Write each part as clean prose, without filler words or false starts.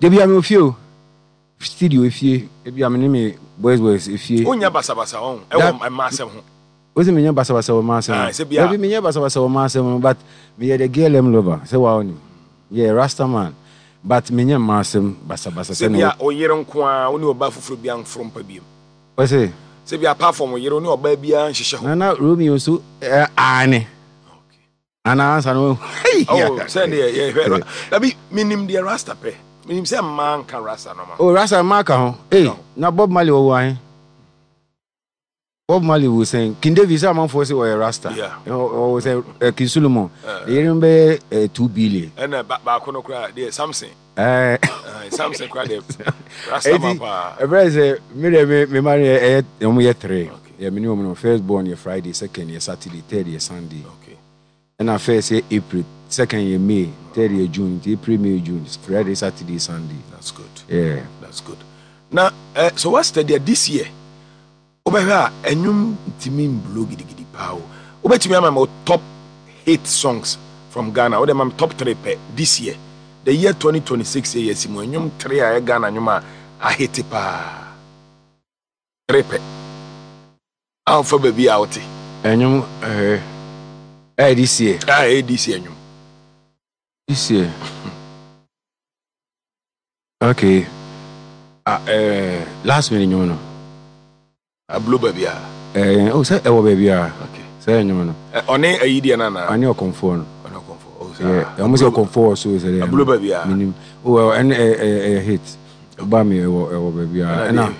Debi am ofio studio efie ebi am me boys efie onya basabasa on e wo masem ho ozi me nya basabasa wo masem debi me nya basabasa wo masem but me the girl em lover say wa oni yeah rasta man but me nya masem basabasa say bia oyere nko a oni oba fufuro bia nfrom pa biem o say apart from oyere oni oba bia nhihye ho na Romeo so ane ana answer no oh say yeah dabi minim the rasta pe minim say man kan rasta no ma oh rasta man kan ho na Bob Marley wo wan Bob Marley was saying King David say man for say we rasta or say King Solomon they remember 2 billion and ba ko no kra dey Samson Samson kra dey rasta man pa every say me marry mo ye 3 yeah minimum no first born ye Friday, second ye Saturday, third ye Sunday. Okay. And I first year April, second year May, third year June, April, May, June, Friday, Saturday, Sunday. That's good. Yeah. That's good. Now, so what's the idea this year? Over here, enyum timin blow gidi pow. Over to me, I'm top 8 songs from Ghana. Or them top 3 this year. The year 2026 years, enyum 3 a Ghana nyuma a hit pa. 3 Alpha baby out. Enyum this year. This year enyum. This year. Okay. Last minute enyum no. A blue baby. Say ewo baby. Okay. Say enyum no. One ayidi na na. Ani okonfo no. Ani okonfo. Oh, yeah. Almost okonfo so say. A blue baby. Minim. Oh, and hit. Ba me ewo baby. Na.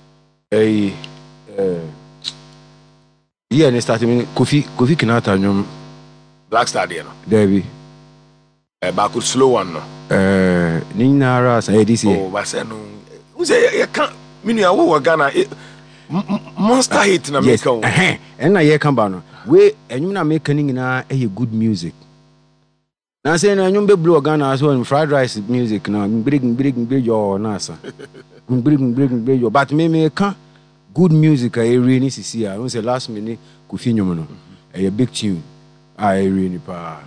Yeah, ne start me Kofi Kinata nyum Black Star there no. Debi. Ba could slow one no. Ninara say this year. Oh, ba say no. Who say you can't minu ya wo Ghana monster hit na make o. And na ye kan ba no. We enyum na make ni na good music. Na say na enyum be blow Ghana so fried rice music na bring your nasa. Bring your but me kan good music I really see I say last minute Kofi nyum no. A big tune. I really pa.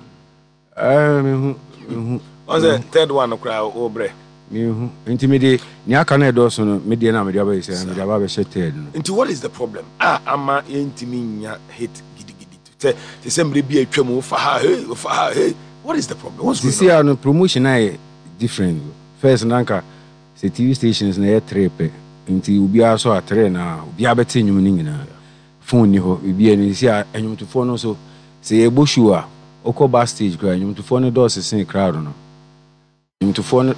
What's the third one no cry obre? Me intimidate ni aka na do so no me dey na me dey aba say me dey aba be third no. Into what is the problem? Ama intiminya hit gidi. Say me be atwam fa hey. What is the problem? What's going on? No promotion I different. First nanka say TV stations na 3 pe. Nti obi aso atre na obi abete nyum ni nyina. Phone ni ho obi ani si anyum to phone no so say e bo show a oko ba stage kra nyum to phone do sen crowd no. Nyum to phone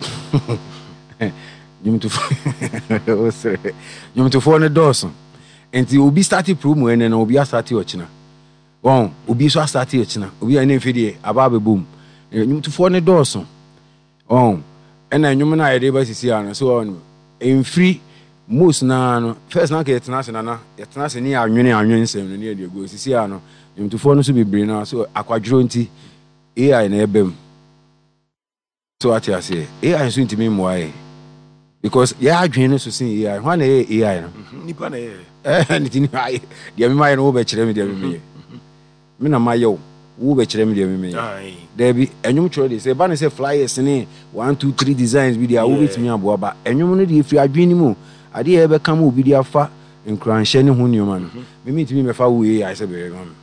do so. Nti obi start promo ene na obi start ochina. Won obi so start ochina. Obi ani mfidi aba bebom. Nyum to phone do so. Ena nyum na yede ba sisi ano so on free most na no first na ke international na international ni anwene nsem no ne dey go sisi ano nyumtufo no so bebre na so akwadworo nti AI na ebem so ati ase AI so ntimi moae because ya adwene no so sin AI hwa na AI no nipa na nitini ai dia me mai no wo be kire me dia me me na mayo wo be kire me dia me there be enyum choro dey say ba na say flyers ni 1 2 3 designs bi dia wo betimi aboa ba enyum no dey free adwene ni mu ade e be kam obi dia fa nkranhye ne ho nioma no me mitimi me fa wo AI say be gam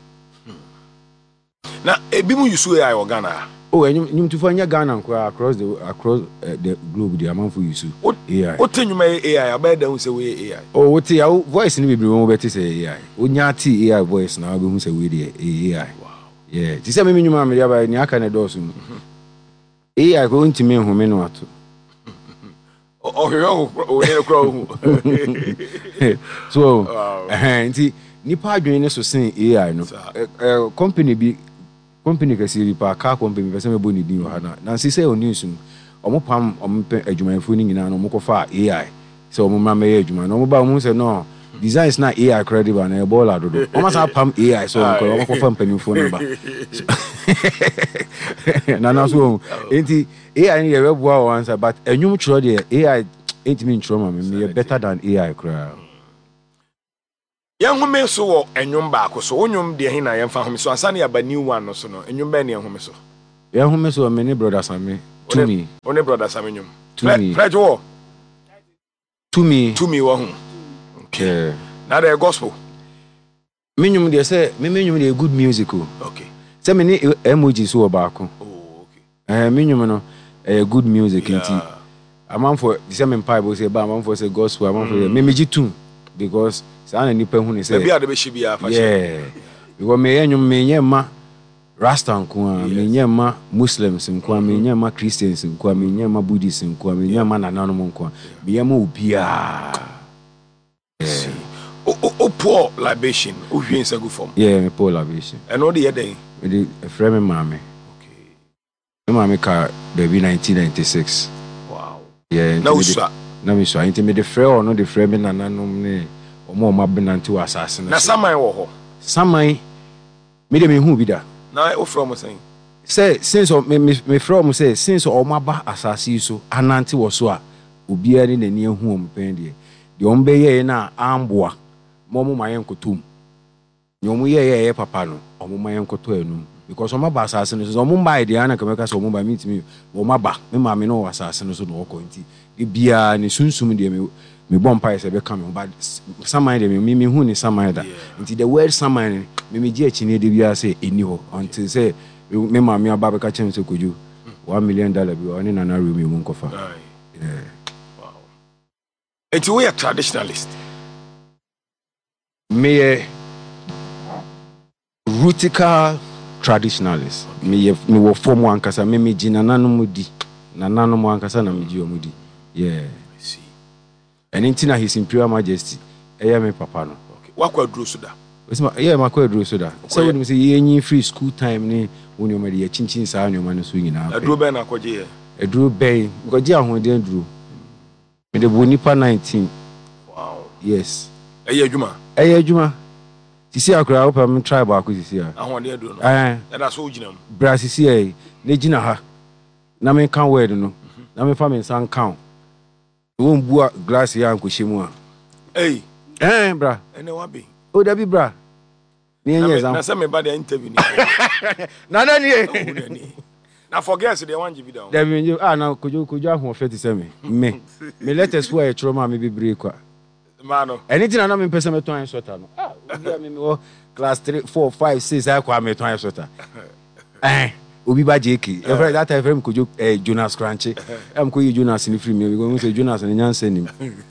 na ebi mu use AI o Ghana enyum to for nya Ghana across the globe the amount for use AI o tenyuma AI about dem say we AI what your voice ni be won better say AI onya ti AI voice na be hu say we the AI wow yeah ti say me nyuma me dia ba ni aka na do so AI ko ntimi hu me no ato so nti nipa adwene ne so sen AI no company ka siri pa car company pese me boni din ha na nsi say oni nsum omo pam omo pe adwumayfo ni nyina no mo kofa AI so omo ma me adwuma no omo ba omo say no designs na AI credible na e bola dodo omo sa pam AI so omo kofa mpanimfo no ba na so enti AI ni we boa o answer but enyum chiro de AI ain't mean trauma me better than AI crowd. Young women so enyum ba ko so onyum de hin na yemfa home so ansane aba new one no so no enyum ba ne home so. Young women so many brothers and me to me. Only brothers and nyum. Fred War. To me. Okay. Now the gospel. Minimum they say minimum they good musical. Okay. Say me emoji so baako. Oh, okay. Minimum no good music inti. Among for the same Bible say ba among for say gospel among for me too because say na nipa hu ne say. Be be shi bia fa. Yeah. Because me enyum me nyema Rasta nkoa, me nyema Muslims nkoa, me nyema Christians nkoa, me nyema Buddhists nkoa, me nyema nananom nkoa. Me nyema obia. O poor libation, o hwe nsa go form. Yeah, me poor libation. And all the other day. Me the frame mama. Okay. Me mama ka baby 1996. Wow. Yeah. Na usua. Na me so, inti me the frame or no the frame nananom ne omo mabnanti wa asase. Na saman wo ho. Saman me de me hu bi da. Na o from saying. Say since me from say since omaba asase so ananti wo so a obia ni nani ehu ompen de ombe ye na amboa momo mayen kotum nyomu ye papa no omo mayen koto enum because omaba asase no so omo ba de ana kemeka so omo ba mitimi omaba me ma me no asase no so no okonti de bia ni sunsum de me bompa ese be kam ba saman de me hu ni saman da nti the word saman me gi achi ne de bia say eni ho until say me ma me aba be ka chem se koju $1 million bi oni na room mu nkofa. Yeah. Wow. And we are traditionalist. Me rootical traditionalist. Me wo form wan kasa me gina nanom di. Na nanom wan kasa na me gi omudi. Yeah. I see. And intina His Imperial Majesty. Eya me papa no. Okay. Wakwa dro so da. Yeah, makwa dro so da. So when me say yenyi free school time ni woni o me de chinchin sa nyoma no so nyina. Adro ben akwaje ye. Adro ben. Goje ahoden adro. Me de bo nipa 19. Wow. Yes. Eye adwuma. Eye adwuma. Sisi akura opa me tribe akwa sisi a. Ahoden adro no. Na so ginam. Bra sisi e na gina ha. Na me kan word no. Na me fa me san kan. Won bua glass ya ankohyemu a. Bra. Ene wa be. O da bi bra. Ni enye exam. Na say me ba the interview ni. Na ni. Na forget the one give down. Da bi na kojo ahun ofeti se me letters for e troma me bebre kwa. Mano. Anything na me pese me ton sota no. Obi me class 3 4 5 6 I kwa me ton sota. Obi ba JK. Every that time frame kojo Jonas Crunchy. Am ko yi Jonas ni free me because we say Jonas ni nyansa nim.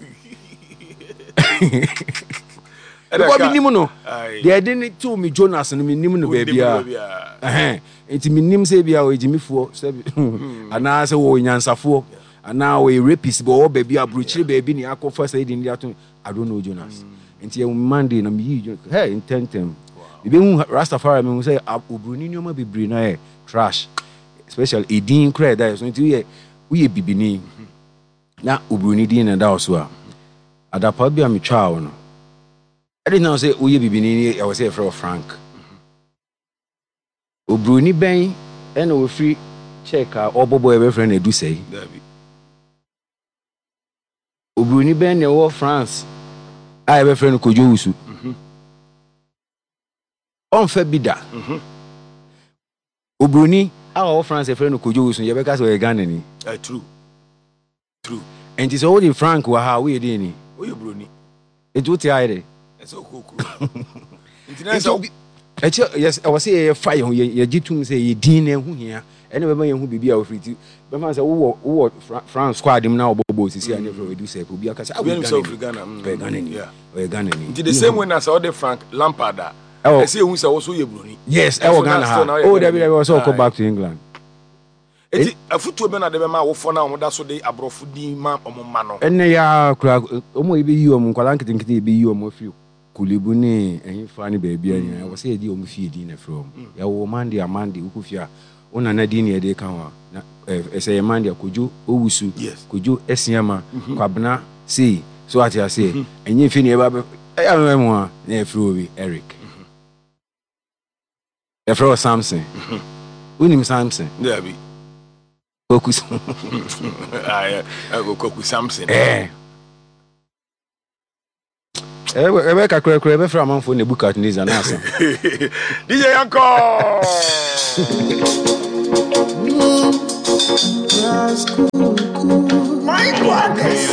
Because me nimu no. They didn't tell me Jonas and me nimu no baby. Enti me nim say bia o ejimifuo say ana say wo nyansafo ana we rapist bo baby abruchire baby ni akofa say din dia to I don't know Jonas. Enti Monday na me yi hey intentem. Be hu Rastafari me say obruni nyoma bibiri na trash. Especially edin credit that so enti we bibini. Na obruni din na da so a. Adapa bia me twa no. I didn't know say we bibini I was say for Frank. Obruni ben and we free check our bobo ever friend edu say. Obruni ben ne wo France. I ever friend kojo usu. On fe bida. Obruni our France e friend kojo usu ye be ka say Ghana ni. True. And it's all the Frank wa how we dey ni. We Obruni. It what I dey. It's okay. International. Yes, I was say fire ye gitum say ye din na hu hia ene be ma ye hu bibia o friti be ma say wo France squad him na obobo sisi ane for we do say obi aka say we Ghana ni we Ghana ni the same way as all the Frank Lampard I say hu say wo so ye Bruni yes e wo Ghana oh there be also come back to England eti afutu be na de be ma wo fo na wo da so de abrofu din ma omma no ene ya kura omo ibe yi omo kwala nkitikiti ibe yi omo afi kulibu ni ehin fa ni baby ani I was say di omo fi di na from ya wo Monday Amande ukufia ona na di ni e de kan wa na say Monday kojo owusu kojo esiama kwabena see so ati say enye fi ni e ba ya memo a na e fro obi Eric e fro Samson unim Samson there be focus Koku Samson ebe ka kure ebe fra manfo ne buka tuniza na asa DJ Yanko My